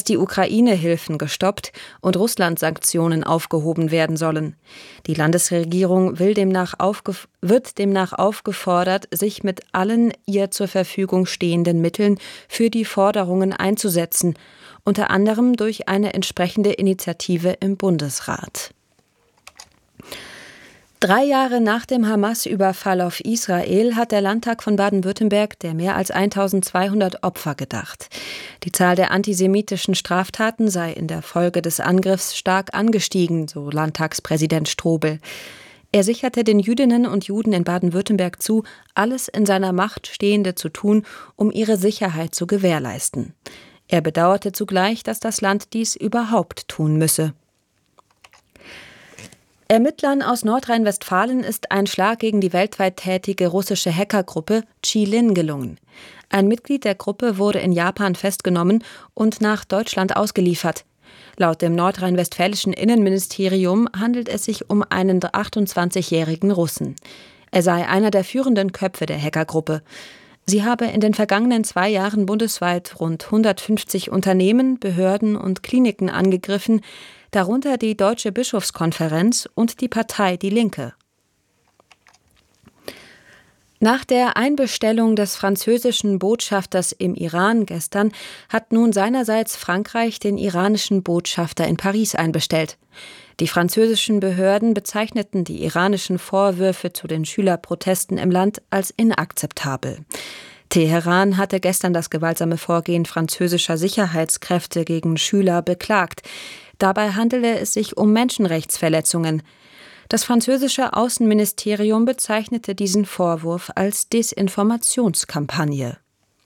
dass die Ukraine-Hilfen gestoppt und Russland-Sanktionen aufgehoben werden sollen. Die Landesregierung wird demnach aufgefordert, sich mit allen ihr zur Verfügung stehenden Mitteln für die Forderungen einzusetzen, unter anderem durch eine entsprechende Initiative im Bundesrat. 3 Jahre nach dem Hamas-Überfall auf Israel hat der Landtag von Baden-Württemberg der mehr als 1200 Opfer gedacht. Die Zahl der antisemitischen Straftaten sei in der Folge des Angriffs stark angestiegen, so Landtagspräsident Strobel. Er sicherte den Jüdinnen und Juden in Baden-Württemberg zu, alles in seiner Macht Stehende zu tun, um ihre Sicherheit zu gewährleisten. Er bedauerte zugleich, dass das Land dies überhaupt tun müsse. Ermittlern aus Nordrhein-Westfalen ist ein Schlag gegen die weltweit tätige russische Hackergruppe Chi-Lin gelungen. Ein Mitglied der Gruppe wurde in Japan festgenommen und nach Deutschland ausgeliefert. Laut dem nordrhein-westfälischen Innenministerium handelt es sich um einen 28-jährigen Russen. Er sei einer der führenden Köpfe der Hackergruppe. Sie habe in den vergangenen 2 Jahren bundesweit rund 150 Unternehmen, Behörden und Kliniken angegriffen, darunter die Deutsche Bischofskonferenz und die Partei Die Linke. Nach der Einbestellung des französischen Botschafters im Iran gestern hat nun seinerseits Frankreich den iranischen Botschafter in Paris einbestellt. Die französischen Behörden bezeichneten die iranischen Vorwürfe zu den Schülerprotesten im Land als inakzeptabel. Teheran hatte gestern das gewaltsame Vorgehen französischer Sicherheitskräfte gegen Schüler beklagt. Dabei handele es sich um Menschenrechtsverletzungen. Das französische Außenministerium bezeichnete diesen Vorwurf als Desinformationskampagne.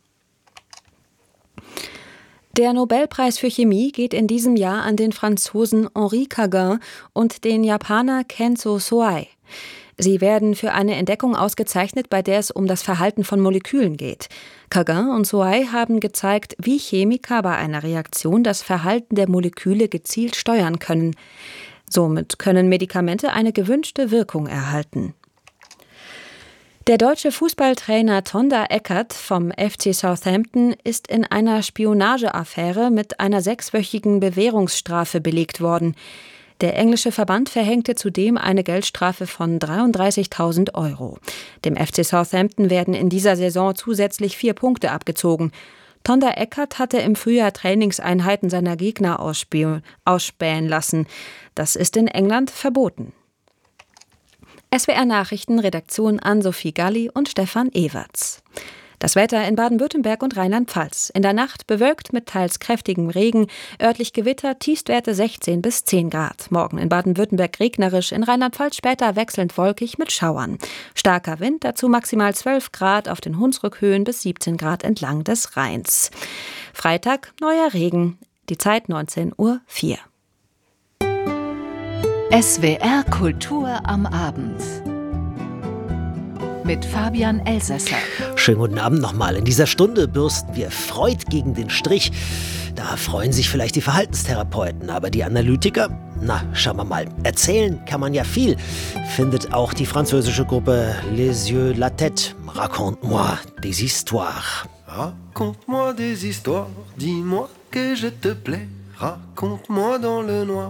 Der Nobelpreis für Chemie geht in diesem Jahr an den Franzosen Henri Cagin und den Japaner Kenzo Soei. Sie werden für eine Entdeckung ausgezeichnet, bei der es um das Verhalten von Molekülen geht. Cagin und Soei haben gezeigt, wie Chemiker bei einer Reaktion das Verhalten der Moleküle gezielt steuern können. Somit können Medikamente eine gewünschte Wirkung erhalten. Der deutsche Fußballtrainer Thonda Eckert vom FC Southampton ist in einer Spionageaffäre mit einer 6-wöchigen Bewährungsstrafe belegt worden. Der englische Verband verhängte zudem eine Geldstrafe von 33.000 €. Dem FC Southampton werden in dieser Saison zusätzlich 4 Punkte abgezogen. Thonda Eckert hatte im Frühjahr Trainingseinheiten seiner Gegner ausspähen lassen. Das ist in England verboten. SWR Nachrichten, Redaktion Ann-Sophie Galli und Stefan Everts. Das Wetter in Baden-Württemberg und Rheinland-Pfalz. In der Nacht bewölkt mit teils kräftigem Regen, örtlich Gewitter, Tiefstwerte 16 bis 10 Grad. Morgen in Baden-Württemberg regnerisch, in Rheinland-Pfalz später wechselnd wolkig mit Schauern. Starker Wind, dazu maximal 12 Grad auf den Hunsrückhöhen bis 17 Grad entlang des Rheins. Freitag neuer Regen, die Zeit 19:04 Uhr. SWR Kultur am Abend. Mit Fabian Elsässer. Schönen guten Abend nochmal. In dieser Stunde bürsten wir Freud gegen den Strich. Da freuen sich vielleicht die Verhaltenstherapeuten, aber die Analytiker? Na, schauen wir mal. Erzählen kann man ja viel, findet auch die französische Gruppe Les Yeux la Tête. Raconte-moi des histoires. Raconte-moi des histoires, dis-moi que je te plais. Raconte-moi dans le noir.